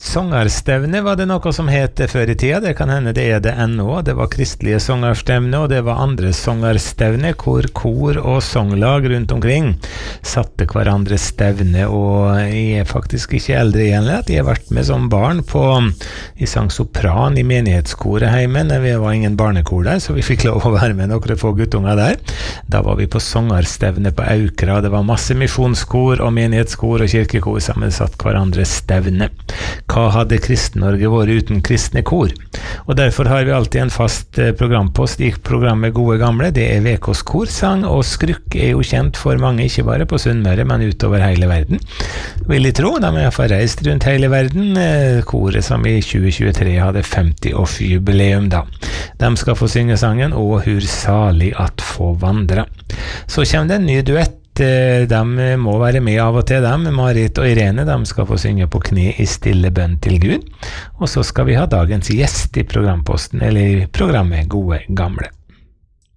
Sångarstevne var det noe som het før i tida, det kan hende det det ennå. Det var kristelige sångarstevne, og det var andre sångarstevne, hvor kor og songlag rundt omkring satte hverandre stevne, og jeg faktisk ikke eldre igjen, at jeg har vært med som barn i sang sopran i menighetskoret hjemme, når vi var ingen barnekor der, så vi fikk lov å være med noen få guttunger der. Da var vi på sångarstevne på Aukra, det var masse misjonskor og menighetskor og kirkekor sammen satt hverandre stevne. Hva hadde Kristen-Norge vært uten kristne kor? Og derfor har vi alltid en fast programpost i programmet Gode Gamle, det VKs korsang, og Skrukk jo kjent for mange, ikke bare på Sunnmøre, men utover hele verden. Vil jeg tro, de har fått reist rundt hele verden, koret som i 2023 hadde 50-årsjubileum da. De skal få synge sangen «Å, hur salig at få vandre». Så kommer det en ny duett. De må være med av og til, Marit og Irene, de skal få synge på kne i stille bønn til Gud. Og så skal vi ha dagens gjest i programposten, eller i programmet Gode Gamle.